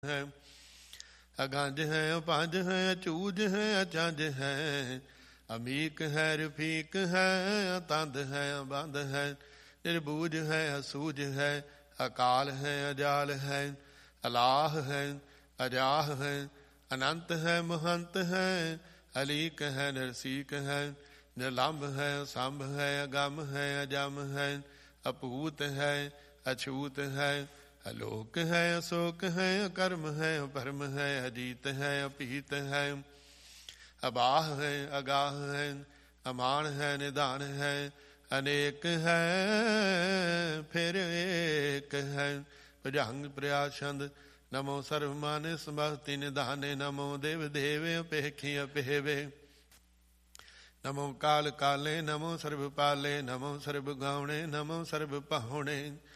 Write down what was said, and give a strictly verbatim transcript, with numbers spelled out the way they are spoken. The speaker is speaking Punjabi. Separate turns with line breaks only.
ਹੈ। ਅਗੰਜ ਹੈ ਅਪੰਜ ਹੈ ਅਚੂਜ ਹੈ ਅਚੰਜ ਹੈ। ਅਮੀਕ ਹੈ ਰਫੀਕ ਹੈ ਅਤੰਦ ਹੈ ਅਬੰਦ ਹੈ। ਨਿਰਬੂਜ ਹੈ ਅਸੂਝ ਹੈ। ਅਕਾਲ ਹੈ ਅਜਾਲ ਹੈ। ਅਲਾਹ ਹੈ ਅਜਾਹ ਹੈ। ਅਨੰਤ ਹੈ ਮਹੰਤ ਹੈ। ਅਲੀਕ ਹੈ ਨਰਸੀਕ ਹੈ। ਨਿਰਲੰਭ ਹੈ ਸੰਭ ਹੈ। ਅਗੰਮ ਹੈ ਅਜਮ ਹੈ। ਅਭੂਤ ਹੈ ਅਛੂਤ ਹੈ। ਅਲੋਕ ਹੈ ਅਸੋਕ ਹੈ। ਅਕਰਮ ਹੈ ਅਪਰਮ ਹੈ। ਅਜੀਤ ਹੈ ਅਪੀਤ ਹੈ। ਅਬਾਹ ਹੈ ਅਗਾਹ ਹੈ। ਅਮਾਨ ਹੈ ਨਿਧਾਨ ਹੈ। ਅਨੇਕ ਹੈ ਫਿਰ ਏਕ ਹੈ। ਭੁਜੰਗ ਪ੍ਰਿਆਛੰਦ ਨਮੋ ਸਰਵ ਮਾਨਿ ਸਮਸਤਿ ਨਿਧਾਨੇ। ਨਮੋ ਦੇਵ ਦੇਵੇ ਅਪੇਖੀ ਅਪੇਵੇ। ਨਮੋ ਕਾਲ ਕਾਲੇ ਨਮੋ ਸਰਬ ਪਾਲੇ। ਨਮੋ ਸਰਬ ਗਾਉਣੇ ਨਮੋ ਸਰਬ ਪਾਹੁਣੇ।